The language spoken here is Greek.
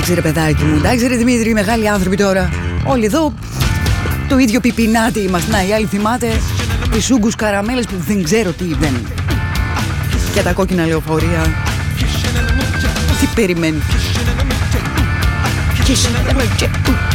Εντάξει ρε παιδάκι μου, εντάξει ρε Δημήτρη, μεγάλοι άνθρωποι τώρα. Όλοι εδώ το ίδιο πιπινάτι είμαστε. Να, η άλλη θυμάται τις ούγκους καραμέλες που δεν ξέρω τι δεν. Και τα κόκκινα λεωφορεία. Τι περιμένει.